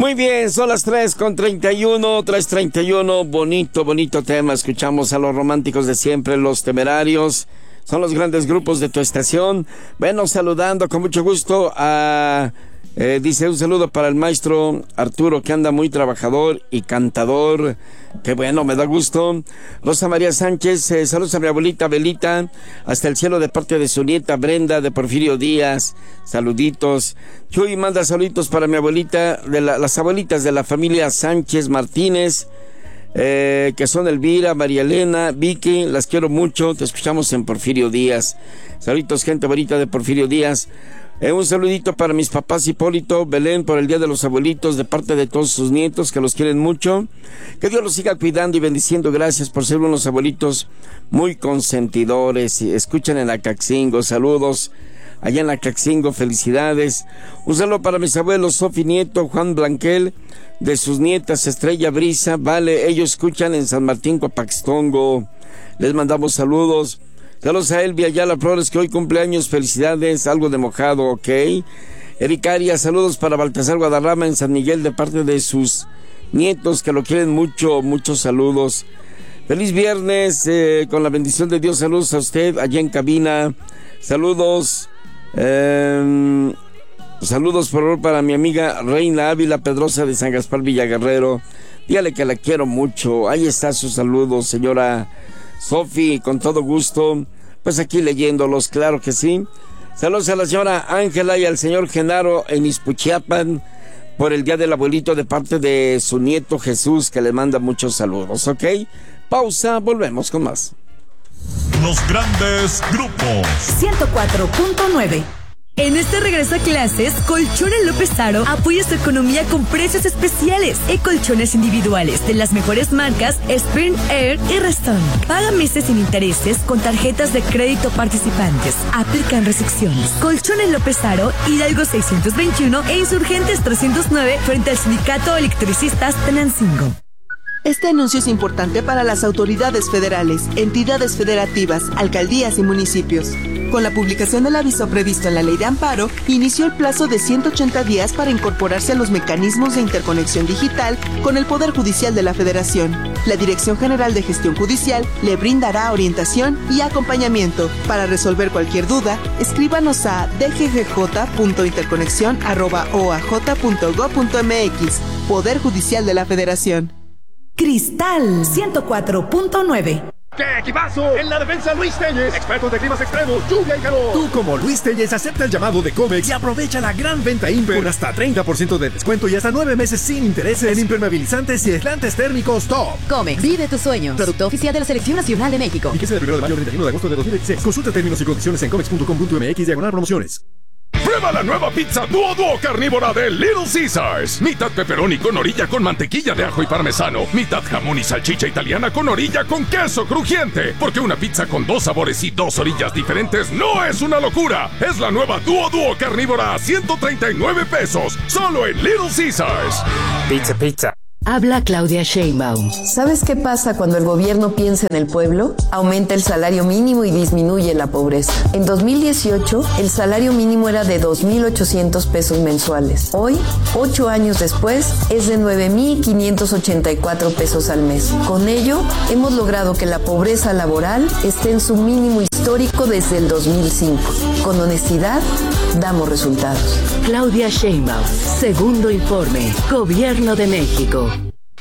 Muy bien, son las 3:31, bonito tema. Escuchamos a los románticos de siempre, Los Temerarios. Son los grandes grupos de tu estación. Bueno, saludando con mucho gusto a... dice un saludo para el maestro Arturo, que anda muy trabajador y cantador. Qué bueno, me da gusto. Rosa María Sánchez, saludos a mi abuelita Belita, hasta el cielo, de parte de su nieta Brenda, de Porfirio Díaz. Saluditos. Chuy manda saluditos para mi abuelita, las abuelitas de la familia Sánchez Martínez, que son Elvira, María Elena, Vicky. Las quiero mucho. Te escuchamos en Porfirio Díaz. Saluditos, gente bonita de Porfirio Díaz. Un saludito para mis papás Hipólito, Belén, por el Día de los Abuelitos, de parte de todos sus nietos, que los quieren mucho. Que Dios los siga cuidando y bendiciendo. Gracias por ser unos abuelitos muy consentidores. Escuchan en Acaxingo. Saludos allá en Acaxingo, felicidades. Un saludo para mis abuelos Sofi Nieto, Juan Blanquel, de sus nietas Estrella, Brisa, Vale. Ellos escuchan en San Martín, Copaxtongo. Les mandamos saludos. Saludos a Elvia Ayala Flores, que hoy cumpleaños. Felicidades, algo de mojado, ok. Erika Arias, saludos para Baltasar Guadarrama en San Miguel, de parte de sus nietos, que lo quieren mucho. Muchos saludos. Feliz viernes, con la bendición de Dios. Saludos a usted allá en cabina. Saludos. Saludos por favor para mi amiga Reina Ávila Pedrosa, de San Gaspar Villaguerrero. Dígale que la quiero mucho. Ahí está su saludo, señora Sofi, con todo gusto. Pues aquí leyéndolos, claro que sí. Saludos a la señora Ángela y al señor Genaro en Izpuchiapan, por el Día del Abuelito, de parte de su nieto Jesús, que le manda muchos saludos, ¿ok? Pausa, volvemos con más. Los grandes grupos. 104.9. En este regreso a clases, Colchones López Aro apoya su economía con precios especiales y colchones individuales de las mejores marcas Spring Air y Restone. Paga meses sin intereses con tarjetas de crédito participantes. Aplican restricciones. Colchones López Aro, Hidalgo 621 e Insurgentes 309, frente al Sindicato Electricistas Tenancingo. Este anuncio es importante para las autoridades federales, entidades federativas, alcaldías y municipios. Con la publicación del aviso previsto en la Ley de Amparo, inició el plazo de 180 días para incorporarse a los mecanismos de interconexión digital con el Poder Judicial de la Federación. La Dirección General de Gestión Judicial le brindará orientación y acompañamiento. Para resolver cualquier duda, escríbanos a dggj.interconexión@oaj.gov.mx. Poder Judicial de la Federación. Cristal 104.9. ¡Qué equipazo! En la defensa, Luis Telles, expertos de climas extremos, lluvia y calor. Tú, como Luis Telles, acepta el llamado de Comex y aprovecha la gran venta Imper con hasta 30% de descuento y hasta 9 meses sin intereses en impermeabilizantes y aislantes térmicos top. Comex, vive tus sueños. Producto oficial de la Selección Nacional de México. Fíjese del 1 de mayo al 31 de agosto de 2016. Consulta términos y condiciones en comex.com.mx/promociones. Prueba la nueva pizza Duo carnívora de Little Caesars. Mitad pepperoni con orilla con mantequilla de ajo y parmesano. Mitad jamón y salchicha italiana con orilla con queso crujiente. Porque una pizza con 2 sabores y 2 orillas diferentes no es una locura. Es la nueva Duo carnívora a 139 pesos. Solo en Little Caesars. Pizza. Habla Claudia Sheinbaum. ¿Sabes qué pasa cuando el gobierno piensa en el pueblo? Aumenta el salario mínimo y disminuye la pobreza. En 2018, el salario mínimo era de 2,800 pesos mensuales. Hoy, 8 años después, es de 9,584 pesos al mes. Con ello, hemos logrado que la pobreza laboral esté en su mínimo histórico desde el 2005. Con honestidad, damos resultados. Claudia Sheinbaum. Segundo informe. Gobierno de México.